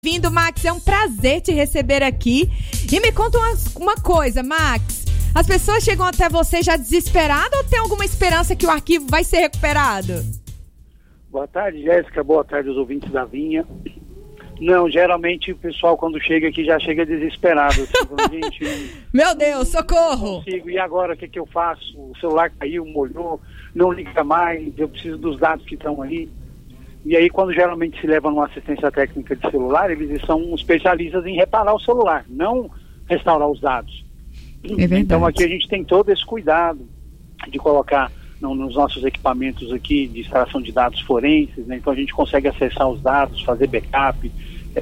Bem-vindo, Max, é um prazer te receber aqui. E me conta uma coisa, Max, as pessoas chegam até você já desesperadas ou tem alguma esperança que o arquivo vai ser recuperado? Boa tarde, Jéssica, boa tarde aos ouvintes da Vinha. Não, geralmente o pessoal quando chega aqui já chega desesperado. Assim, gente, meu Deus, socorro! Não consigo, e agora o que eu faço? O celular caiu, molhou, não liga mais, eu preciso dos dados que estão aí. E aí, quando geralmente se leva numa assistência técnica de celular, eles são especialistas em reparar o celular, não restaurar os dados. É verdade. Então, aqui a gente tem todo esse cuidado de colocar nos nossos equipamentos aqui de extração de dados forenses, né? Então a gente consegue acessar os dados, fazer backup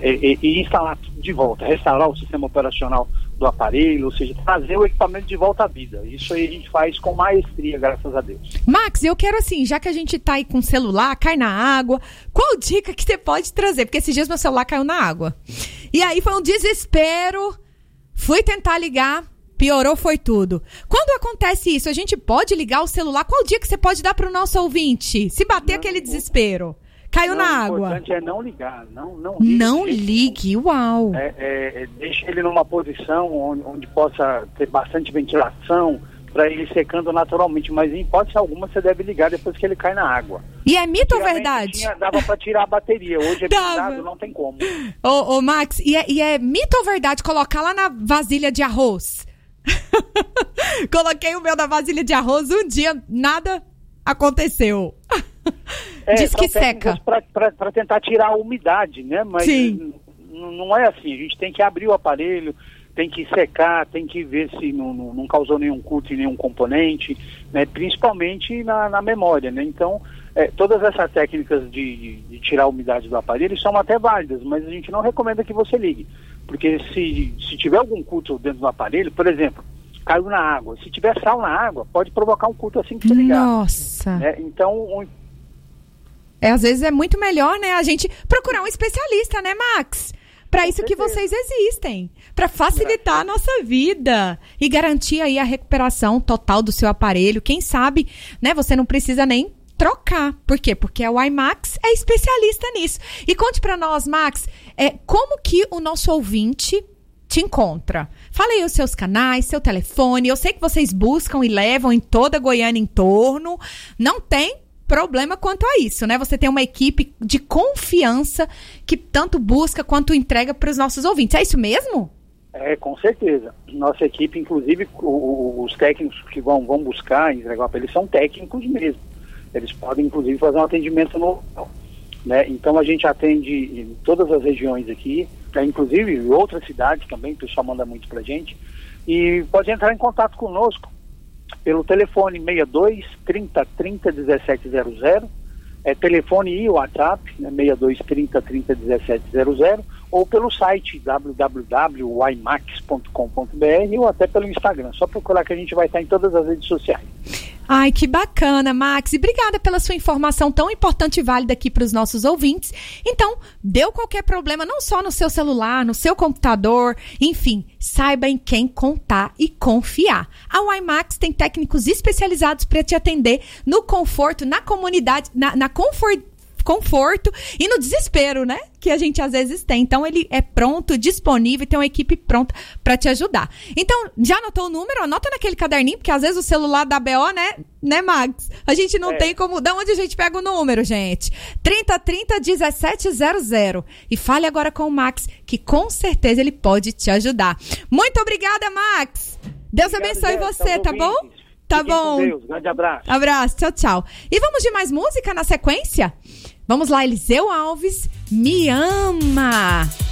e instalar tudo de volta, restaurar o sistema operacional do aparelho, ou seja, trazer o equipamento de volta à vida. Isso aí a gente faz com maestria, graças a Deus. Max, eu quero assim, já que a gente tá aí com o celular, cai na água, qual dica que você pode trazer? Porque esses dias meu celular caiu na água. E aí foi um desespero, fui tentar ligar, piorou, foi tudo. Quando acontece isso, a gente pode ligar o celular? Qual dica que você pode dar pro nosso ouvinte? Se bater aquele desespero, caiu na água. O importante é não ligar, não ligue, uau. Deixa ele numa posição onde possa ter bastante ventilação, para ele secando naturalmente, mas em hipótese alguma você deve ligar depois que ele cai na água. E é mito ou verdade? Dava para tirar a bateria, hoje é blindado, não tem como. Ô Max, e é mito ou verdade colocar lá na vasilha de arroz? Coloquei o meu na vasilha de arroz, um dia nada aconteceu. Diz que seca. Para tentar tirar a umidade, né? Mas não é assim. A gente tem que abrir o aparelho, tem que secar, tem que ver se não causou nenhum curto em nenhum componente, né? Principalmente na memória, né? Então, todas essas técnicas de tirar a umidade do aparelho são até válidas, mas a gente não recomenda que você ligue. Porque se tiver algum curto dentro do aparelho, por exemplo, caiu na água. Se tiver sal na água, pode provocar um curto assim que você ligar. Nossa! Né? Então... às vezes é muito melhor, né, a gente procurar um especialista, né, Max? Para isso que vocês existem, para facilitar a nossa vida e garantir aí a recuperação total do seu aparelho. Quem sabe, né, você não precisa nem trocar. Por quê? Porque a WiMAX é especialista nisso. E conte para nós, Max, como que o nosso ouvinte te encontra? Fala aí os seus canais, seu telefone. Eu sei que vocês buscam e levam em toda Goiânia em torno. Não tem problema quanto a isso, né? Você tem uma equipe de confiança que tanto busca quanto entrega para os nossos ouvintes. É isso mesmo? Com certeza. Nossa equipe, inclusive, os técnicos que vão buscar e entregar para eles são técnicos mesmo. Eles podem, inclusive, fazer um atendimento no local, né? Então, a gente atende em todas as regiões aqui, inclusive em outras cidades também, o pessoal manda muito pra gente. E pode entrar em contato conosco pelo telefone 62 30 30 1700, telefone e WhatsApp, né, 62 30 30 1700, ou pelo site www.wimax.com.br ou até pelo Instagram. Só procurar que a gente vai estar em todas as redes sociais. Ai, que bacana, Max. E obrigada pela sua informação tão importante e válida aqui para os nossos ouvintes. Então, deu qualquer problema, não só no seu celular, no seu computador, enfim, saiba em quem contar e confiar. A WiMAX tem técnicos especializados para te atender no conforto, na comunidade, na conforto e no desespero, né? Que a gente às vezes tem. Então, ele é pronto, disponível e tem uma equipe pronta para te ajudar. Então, já anotou o número? Anota naquele caderninho, porque às vezes o celular da BO, né, Max? A gente não tem como... Da onde a gente pega o número, gente? 30 30 1700. E fale agora com o Max, que com certeza ele pode te ajudar. Muito obrigada, Max! Deus abençoe você, tá bom? Tá bom. Com Deus. Grande abraço. Abraço, tchau, tchau. E vamos de mais música na sequência? Vamos lá, Eliseu Alves, Me Ama.